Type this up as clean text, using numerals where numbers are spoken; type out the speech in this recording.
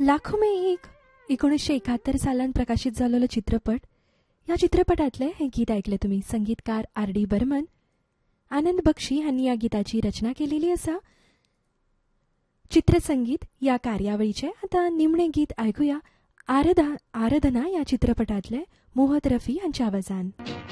लाखो में एक 1971 सालान प्रकाशित झालेलो चित्रपट. या चित्रपटातले हे गीत ऐकले तुम्ही. संगीतकार R.D. बर्मन, आनंद बक्षी यांनी या गीताची रचना केलेली असा. चित्रसंगीत या कार्यावळीचे आता निमणे गीत ऐकूया. आराधना या चित्रपटातले मोहम्मद रफी यांच्या आवाजान.